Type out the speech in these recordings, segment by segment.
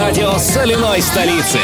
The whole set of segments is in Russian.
радио соляной столицы.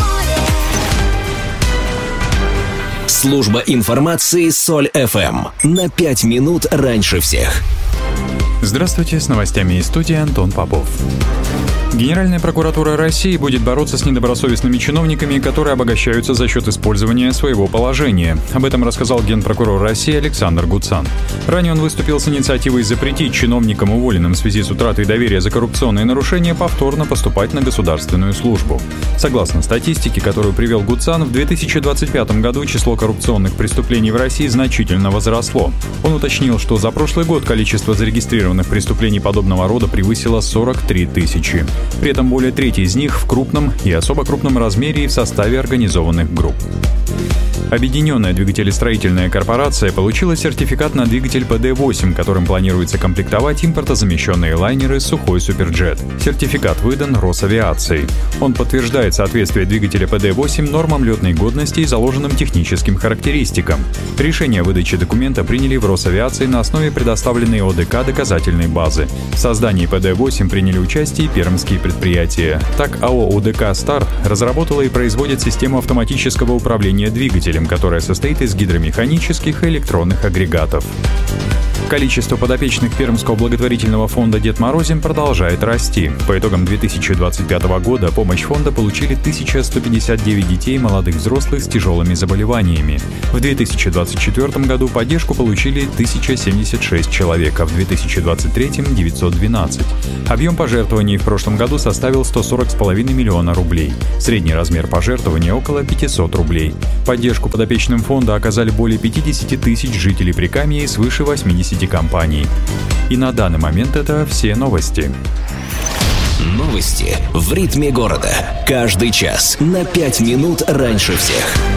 Служба информации Соль ФМ. На 5 минут раньше всех. Здравствуйте, с новостями из студии Антон Попов. Генеральная прокуратура России будет бороться с недобросовестными чиновниками, которые обогащаются за счет использования своего положения. Об этом рассказал генпрокурор России Александр Гуцан. Ранее он выступил с инициативой запретить чиновникам, уволенным в связи с утратой доверия за коррупционные нарушения, повторно поступать на государственную службу. Согласно статистике, которую привел Гуцан, в 2025 году число коррупционных преступлений в России значительно возросло. Он уточнил, что за прошлый год количество зарегистрированных преступлений подобного рода превысило 43 тысячи. При этом более трети из них в крупном и особо крупном размере и в составе организованных групп. Объединенная двигателестроительная корпорация получила сертификат на двигатель ПД-8, которым планируется комплектовать импортозамещенные лайнеры «Сухой Суперджет». Сертификат выдан Росавиацией. Он подтверждает соответствие двигателя ПД-8 нормам летной годности и заложенным техническим характеристикам. Решение о выдаче документа приняли в Росавиации на основе предоставленной ОДК доказательной базы. В создании ПД-8 приняли участие пермские предприятия. Так, АО УДК «Стар» разработала и производит систему автоматического управления двигателем, которая состоит из гидромеханических и электронных агрегатов. Количество подопечных Пермского благотворительного фонда «Дед Морозим» продолжает расти. По итогам 2025 года помощь фонда получили 1159 детей и молодых взрослых с тяжелыми заболеваниями. В 2024 году поддержку получили 1076 человек, а в 2023 – 912. Объем пожертвований в прошлом году составил 140,5 миллиона рублей. Средний размер пожертвования – около 500 рублей. Поддержку подопечным фонда оказали более 50 тысяч жителей Прикамья и свыше 80 компаний. И на данный момент это все новости. Новости в ритме города. Каждый час на 5 минут раньше всех.